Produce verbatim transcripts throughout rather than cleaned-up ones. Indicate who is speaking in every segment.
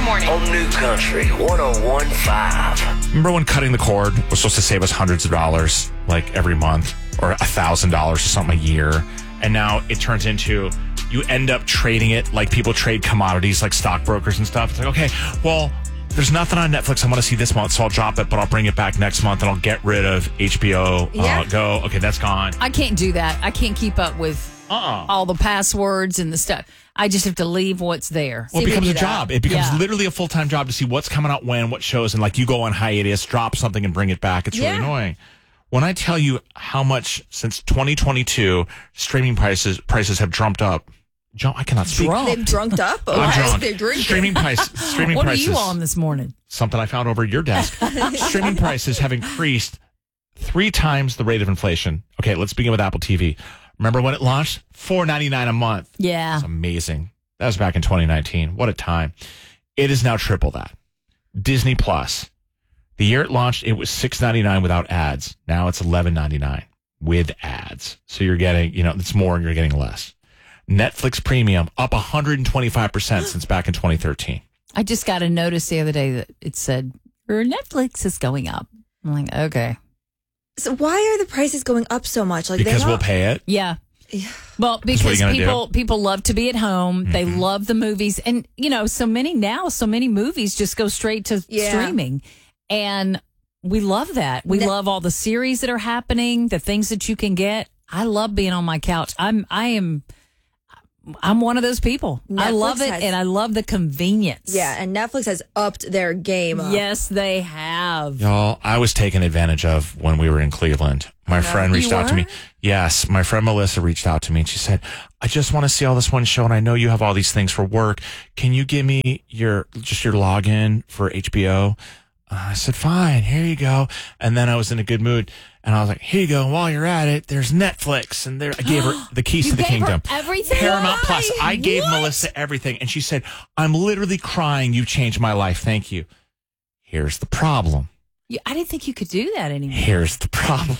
Speaker 1: morning.
Speaker 2: On New Country one oh one point five.
Speaker 3: Remember when cutting the cord was supposed to save us hundreds of dollars, like every month, or a thousand dollars or something a year? And now it turns into you end up trading it like people trade commodities, like stockbrokers and stuff. It's like, okay, well, there's nothing on Netflix I want to see this month, so I'll drop it, but I'll bring it back next month and I'll get rid of H B O
Speaker 4: Yeah.
Speaker 3: uh, Go. Okay, that's gone.
Speaker 1: I can't do that. I can't keep up with
Speaker 3: Uh-uh.
Speaker 1: all the passwords and the stuff. I just have to leave what's there.
Speaker 3: Well, it
Speaker 4: See, we
Speaker 3: becomes
Speaker 4: do
Speaker 3: a
Speaker 4: that.
Speaker 3: job. It becomes
Speaker 1: Yeah.
Speaker 3: literally a full-time job to see what's coming out when, what shows, and like you go on hiatus, drop something and bring it back. It's really
Speaker 4: Yeah.
Speaker 3: annoying. When I tell you how much since twenty twenty-two streaming prices prices have jumped up, jump, I cannot speak.
Speaker 1: Drunk.
Speaker 4: They've drunked up. Oh,
Speaker 3: I'm
Speaker 4: I
Speaker 3: drunk.
Speaker 4: think they're drinking.
Speaker 3: Streaming price, streaming
Speaker 1: What
Speaker 3: prices.
Speaker 1: are you on this morning?
Speaker 3: Something I found over your desk. Streaming prices have increased three times the rate of inflation. Okay, let's begin with Apple T V. Remember when it launched? four ninety-nine a month.
Speaker 1: Yeah.
Speaker 3: That's amazing. That was back in twenty nineteen. What a time. It is now triple that. Disney Plus. The year it launched, it was six ninety-nine without ads. Now it's eleven ninety-nine with ads. So you're getting, you know, it's more and you're getting less. Netflix Premium up one hundred twenty-five percent since back in twenty thirteen.
Speaker 1: I just got a notice the other day that it said, your Netflix is going up. I'm like, okay.
Speaker 4: So why are the prices going up so much? Like
Speaker 3: Because
Speaker 4: they're
Speaker 3: we'll
Speaker 4: not-
Speaker 3: pay it.
Speaker 1: Yeah. Well,
Speaker 3: what are you
Speaker 1: because
Speaker 3: gonna
Speaker 1: people people love to be at home.
Speaker 3: Mm-hmm.
Speaker 1: They love the movies. And, you know, so many now, so many movies just go straight to
Speaker 4: Yeah.
Speaker 1: streaming. And we love that. We
Speaker 4: Ne-
Speaker 1: love all the series that are happening, the things that you can get. I love being on my couch. I'm I am I'm one of those people. I
Speaker 4: Netflix
Speaker 1: love it
Speaker 4: has-
Speaker 1: and I love the convenience.
Speaker 4: Yeah, and Netflix has upped their game up.
Speaker 1: Yes, they have.
Speaker 3: Y'all, I was taken advantage of when we were in Cleveland. My friend reached
Speaker 1: You
Speaker 3: out to
Speaker 1: were?
Speaker 3: me. Yes, my friend Melissa reached out to me and she said, I just want to see all this one show and I know you have all these things for work. Can you give me your just your login for H B O? Uh, I said, fine, here you go. And then I was in a good mood and I was like, here you go. And while you're at it, there's Netflix. And there, I gave her the keys
Speaker 1: You
Speaker 3: to the
Speaker 1: gave her
Speaker 3: kingdom.
Speaker 1: everything?
Speaker 3: Paramount
Speaker 1: Why?
Speaker 3: Plus. I gave
Speaker 1: What?
Speaker 3: Melissa everything. And she said, I'm literally crying. You changed my life. Thank you. Here's the problem.
Speaker 1: You, I didn't think you could do that anymore.
Speaker 3: Here's the problem.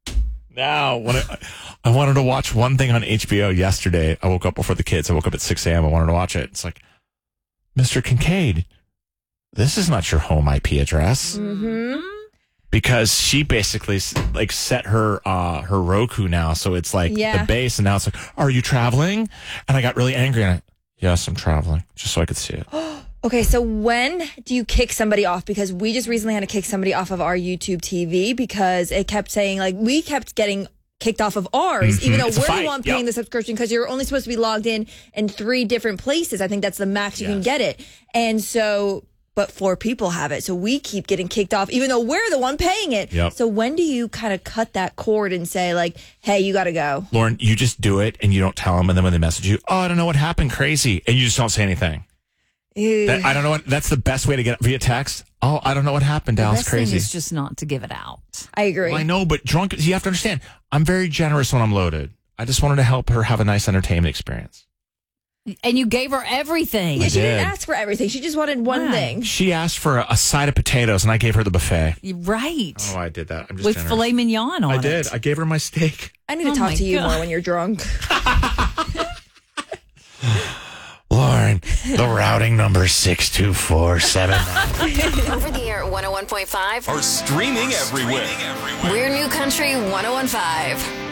Speaker 3: Now, when I, I wanted to watch one thing on H B O yesterday, I woke up before the kids. I woke up at six a.m. I wanted to watch it. It's like, Mister Kincaid, this is not your home I P address.
Speaker 4: Mm-hmm.
Speaker 3: Because she basically like set her uh, her Roku now, so it's like
Speaker 4: Yeah.
Speaker 3: the base, and now it's like, are you traveling? And I got really angry, and I, yes, I'm traveling, just so I could see it.
Speaker 4: Okay, so when do you kick somebody off? Because we just recently had to kick somebody off of our YouTube T V because it kept saying, like, we kept getting kicked off of ours, even though
Speaker 3: It's a
Speaker 4: we're the
Speaker 3: fight.
Speaker 4: one paying
Speaker 3: Yep.
Speaker 4: the subscription because you're only supposed to be logged in in three different places. I think that's the max you can
Speaker 3: Yes.
Speaker 4: get it. And so, but four people have it. So we keep getting kicked off, even though we're the one paying it.
Speaker 3: Yep.
Speaker 4: So when do you kind of cut that cord and say, like, hey, you got to go?
Speaker 3: Lauren, you just do it, and you don't tell them, and then when they message you, oh, I don't know what happened, crazy, and you just don't say anything.
Speaker 4: Ew.
Speaker 3: That, I don't know what. That's the best way to get via text. Oh, I don't know what happened, Dallas.
Speaker 1: Best thing
Speaker 3: Crazy.
Speaker 1: is just not to give it out.
Speaker 4: I agree.
Speaker 3: Well, I know, but drunk. You have to understand. I'm very generous when I'm loaded. I just wanted to help her have a nice entertainment experience.
Speaker 1: And you gave her everything.
Speaker 4: Yeah, she didn't
Speaker 3: did.
Speaker 4: ask for everything. She just wanted one
Speaker 1: Right.
Speaker 4: thing.
Speaker 3: She asked for a, a side of potatoes, and I gave her the buffet.
Speaker 1: Right.
Speaker 3: Oh, I did that. I'm just
Speaker 1: With
Speaker 3: generous.
Speaker 1: filet mignon on
Speaker 3: I
Speaker 1: it.
Speaker 3: did. I gave her my steak.
Speaker 4: I need to
Speaker 1: Oh
Speaker 4: talk
Speaker 1: my
Speaker 4: to you
Speaker 1: God.
Speaker 4: more when you're drunk.
Speaker 3: Lauren, the routing number six two four seven nine.
Speaker 5: Over the air at one oh one point five.
Speaker 6: Are streaming everywhere.
Speaker 5: We're New Country one oh one point five.